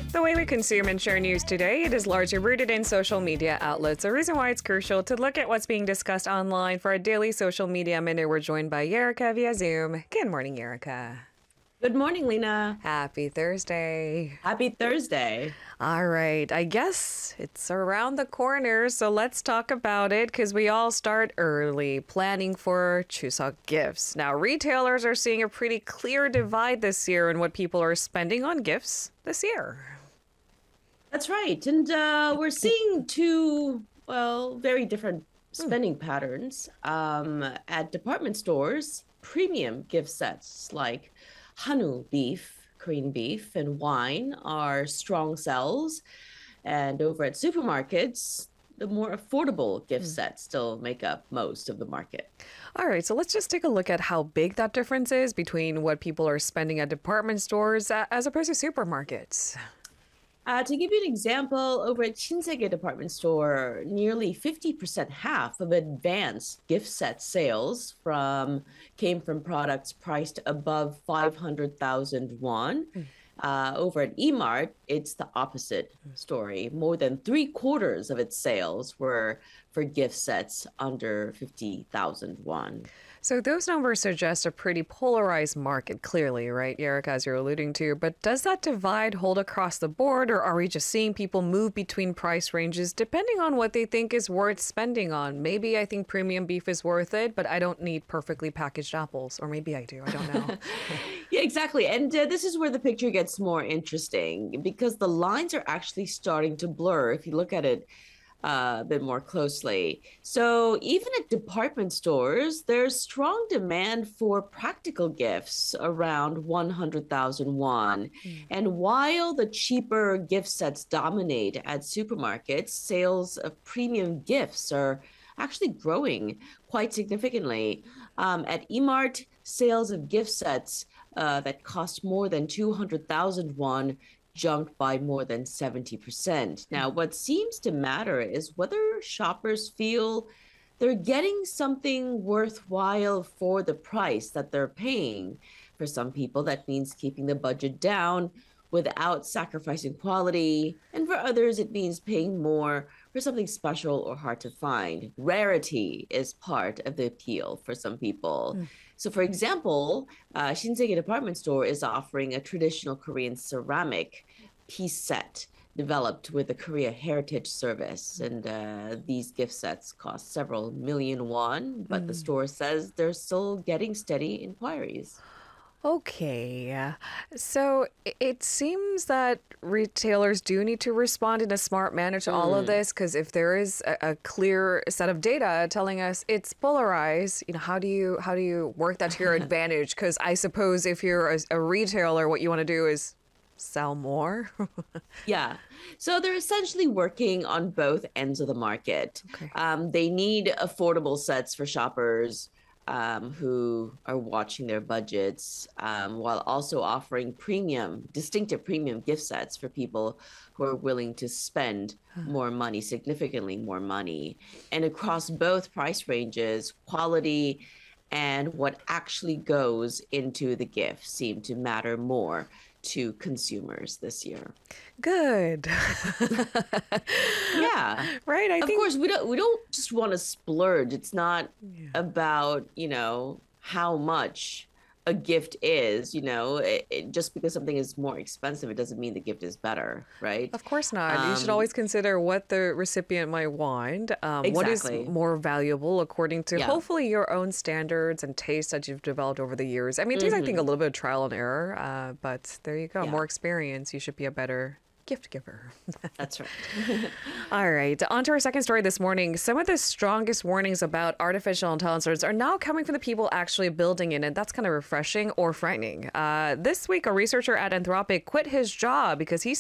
The way we consume and share news today, it is largely rooted in social media outlets. The reason why it's crucial to look at what's being discussed online. For our daily social media minute, we're joined by Yerika via Zoom. Good morning, Yerika. Good morning, Lena. Happy Thursday. Happy Thursday. All right, I guess it's around the corner, so let's talk about it because we all start early planning for Chuseok gifts. Now, retailers are seeing a pretty clear divide this year in what people are spending on gifts this year. That's right. And we're seeing two, very different spending patterns. At department stores, premium gift sets like Hanu beef, Korean beef, and wine are strong sells. And over at supermarkets, the more affordable gift sets still make up most of the market. All right, so let's just take a look at how big that difference is between what people are spending at department stores as opposed to supermarkets. To give you an example, over at Shinsegae department store, nearly 50%, half of advanced gift set sales came from products priced above 500,000 won. Over at Emart, it's the opposite story. More than 3/4 of its sales were for gift sets under 50,000 won. So those numbers suggest a pretty polarized market, clearly, right, Yerika, as you're alluding to. But does that divide hold across the board, or are we just seeing people move between price ranges depending on what they think is worth spending on? Maybe I think premium beef is worth it, but I don't need perfectly packaged apples. Or maybe I do. I don't know. Yeah, exactly. And this is where the picture gets more interesting because the lines are actually starting to blur if you look at it a bit more closely. So even at department stores, there's strong demand for practical gifts around 100,000 won. And while the cheaper gift sets dominate at supermarkets, sales of premium gifts are actually growing quite significantly. At Emart, sales of gift sets that cost more than 200,000 won jumped by more than 70%. Now, what seems to matter is whether shoppers feel they're getting something worthwhile for the price that they're paying. For some people, that means keeping the budget down without sacrificing quality. And for others, it means paying more for something special or hard to find. Rarity is part of the appeal for some people. So, for example, Shinsegae department store is offering a traditional Korean ceramic piece set developed with the Korea Heritage Service. And these gift sets cost several million won, but the store says they're still getting steady inquiries. Okay, so it seems that retailers do need to respond in a smart manner to all of this, because if there is a clear set of data telling us it's polarized, how do you work that to your advantage? Because I suppose if you're a retailer, what you want to do is sell more. Yeah. So they're essentially working on both ends of the market. Okay. They need affordable sets for shoppers who are watching their budgets, while also offering distinctive premium gift sets for people who are willing to spend more money, significantly more money. And across both price ranges, quality and what actually goes into the gift seem to matter more to consumers this year. Good. Yeah. Right. Of course, we don't just want to splurge. It's not about, how much a gift is, just because something is more expensive, it doesn't mean the gift is better, right? Of course not. You should always consider what the recipient might want, what is Exactly. more valuable according to Yeah. hopefully your own standards and tastes that you've developed over the years. I mean, it takes, I think, a little bit of trial and error, but there you go. Yeah. More experience, you should be a better gift giver. That's right. All right, on to our second story this morning. Some of the strongest warnings about artificial intelligence are now coming from the people actually building it, and that's kind of refreshing or frightening. This week, a researcher at Anthropic quit his job because he